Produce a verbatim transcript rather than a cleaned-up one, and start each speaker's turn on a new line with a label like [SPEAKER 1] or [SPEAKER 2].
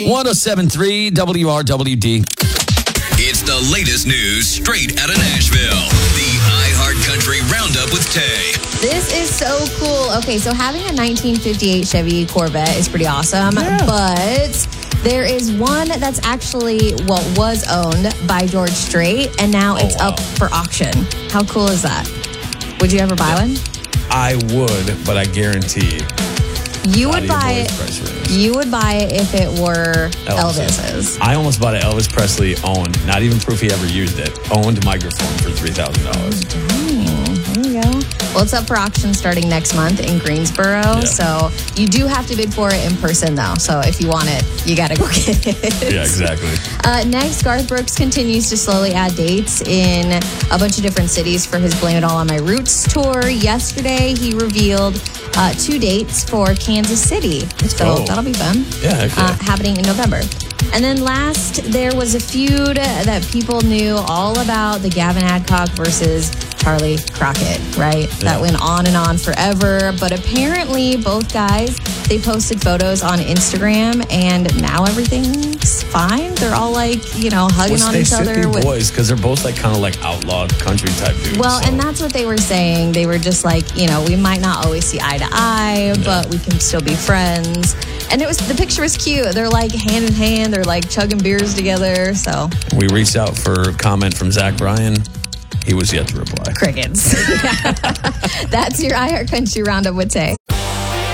[SPEAKER 1] one oh seven point three W R W D.
[SPEAKER 2] It's the latest news straight out of Nashville. The iHeartCountry Roundup with Tay.
[SPEAKER 3] This is so cool. Okay, so having a nineteen fifty-eight Chevy Corvette is pretty awesome, yeah. But there is one that's actually, well, was owned by George Strait, and now it's oh, wow. up for auction. How cool is that? Would you ever buy yeah. one?
[SPEAKER 4] I would, but I guarantee
[SPEAKER 3] you would buy it. You would buy it if it were Elvis. Elvis's.
[SPEAKER 4] I almost bought an Elvis Presley owned, not even proof he ever used it, owned microphone for three thousand dollars.
[SPEAKER 3] Mm, there you go. Well, it's up for auction starting next month in Greensboro. Yeah. So you do have to bid for it in person, though. So if you want it, you got to go get it.
[SPEAKER 4] Yeah, exactly.
[SPEAKER 3] Uh, next, Garth Brooks continues to slowly add dates in a bunch of different cities for his Blame It All on My Roots tour. Yesterday, he revealed uh, two dates for Kansas City. So oh. that'll be fun.
[SPEAKER 4] Yeah, okay.
[SPEAKER 3] uh, happening in November. And then last, there was a feud that people knew all about, the Gavin Adcock versus Charlie Crockett, right? Yeah. That went on and on forever. But apparently, both guys, they posted photos on Instagram, and now everything's fine. They're all like, you know, hugging
[SPEAKER 4] well,
[SPEAKER 3] on
[SPEAKER 4] they
[SPEAKER 3] each
[SPEAKER 4] should
[SPEAKER 3] other.
[SPEAKER 4] Be boys, because they're both like kind of like outlawed country type dudes.
[SPEAKER 3] Well,
[SPEAKER 4] so.
[SPEAKER 3] and that's what they were saying. They were just like, you know, we might not always see eye to eye, yeah. but we can still be friends. And it was the picture was cute. They're like hand in hand. They're like chugging beers together. So
[SPEAKER 4] we reached out for comment from Zach Bryan. He was yet to reply.
[SPEAKER 3] Crickets. That's your iHeartCountry Roundup with Tay.